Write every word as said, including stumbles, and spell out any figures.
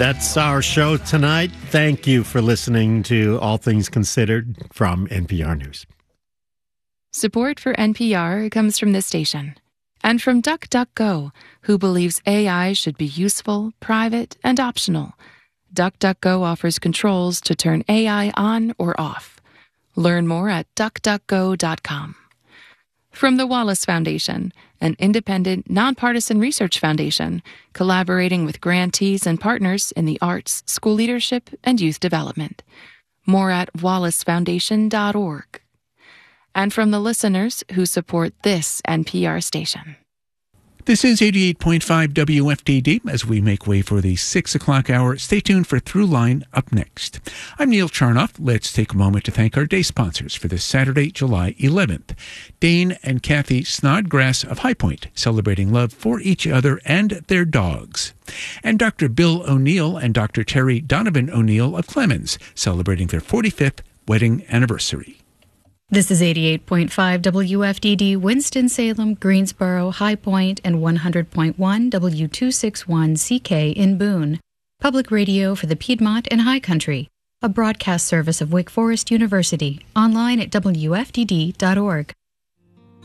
That's our show tonight. Thank you for listening to All Things Considered from N P R News. Support for N P R comes from this station and from DuckDuckGo, who believes A I should be useful, private, and optional. DuckDuckGo offers controls to turn A I on or off. Learn more at duck duck go dot com. From the Wallace Foundation, an independent, nonpartisan research foundation collaborating with grantees and partners in the arts, school leadership, and youth development. More at wallace foundation dot org. And from the listeners who support this N P R station. This is eighty-eight point five W F D D as we make way for the six o'clock hour. Stay tuned for Throughline up next. I'm Neil Charnoff. Let's take a moment to thank our day sponsors for this Saturday, July eleventh. Dane and Kathy Snodgrass of High Point, celebrating love for each other and their dogs. And Doctor Bill O'Neill and Doctor Terry Donovan O'Neill of Clemens, celebrating their forty-fifth wedding anniversary. This is eighty-eight point five W F D D, Winston-Salem, Greensboro, High Point, and one hundred point one W two sixty-one C K in Boone. Public radio for the Piedmont and High Country. A broadcast service of Wake Forest University. Online at W F D D dot org.